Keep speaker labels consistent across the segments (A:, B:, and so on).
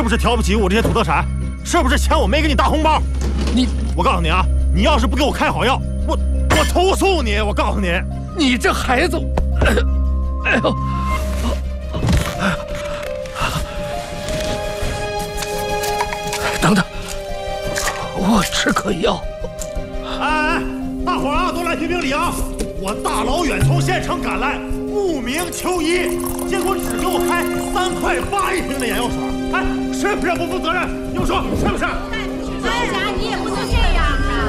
A: 不是挑不起我这些土特产？是不是钱我没给你大红包？我告诉你啊，你要是不给我开好药，我投诉你！我告诉你，
B: 你这孩子，哎呦！等等，我吃颗药。
A: 哎，大伙儿啊，都来评评理啊！我大老远从县城赶来，慕名求医，结果只给我开3块8一瓶的眼药水，哎，是不是不负责任？你们说是不是？
C: 哎呀，你也不能这样啊！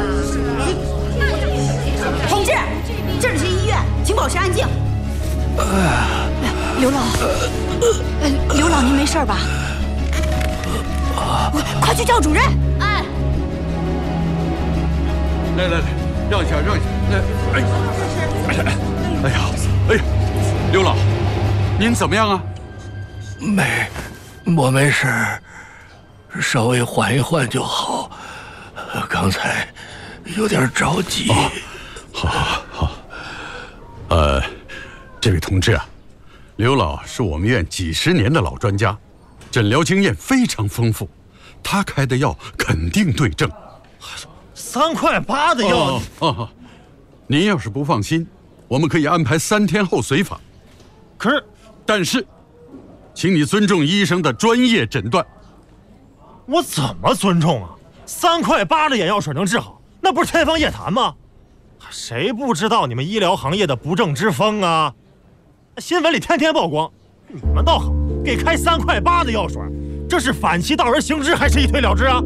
D: 同志，这里是医院，请保持安静。刘老，刘老，您没事吧？快去叫主任！
C: 哎，
B: 来，让一下，来，哎呀，刘老，您怎么样啊？我没事，稍微缓一缓就好。刚才有点着急。
E: 好。这位同志啊，刘老是我们院几十年的老专家，诊疗经验非常丰富，他开的药肯定对症。
A: 3块8的药。
E: 您要是不放心，我们可以安排3天后随访。但是，请你尊重医生的专业诊断。
A: 我怎么尊重啊？3块8的眼药水能治好，那不是天方夜谭吗？谁不知道你们医疗行业的不正之风啊？新闻里天天曝光，你们倒好，给开3块8的药水，这是反其道而行之，还是一推了之啊？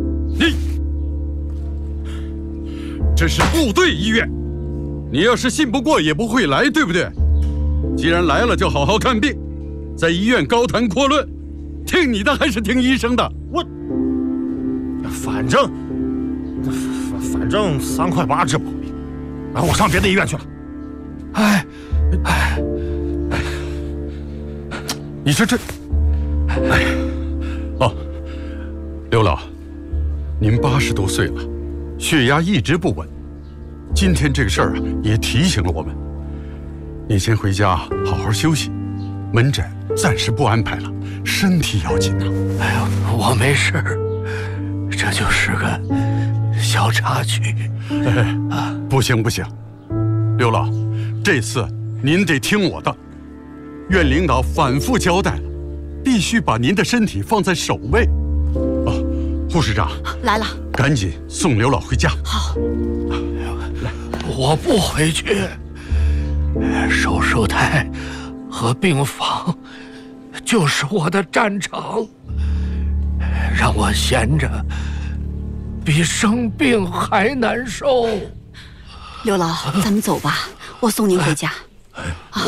E: 这是部队医院，你要是信不过也不会来，对不对？既然来了，就好好看病，在医院高谈阔论，听你的还是听医生的？
A: 反正3块8治不好病，我上别的医院去了。
E: 你说这，刘老，您80多岁了，血压一直不稳，今天这个事儿啊，也提醒了我们。您先回家好好休息，门诊暂时不安排了，身体要紧呐。
B: 哎呦，我没事，这就是个小插曲。
E: 不行，刘老，这次您得听我的。院领导反复交代了，必须把您的身体放在首位。护士长
D: 来了，
E: 赶紧送刘老回家。
D: 好，
B: 我不回去，手术台和病房就是我的战场，让我闲着比生病还难受。
D: 刘老，咱们走吧，我送您回家。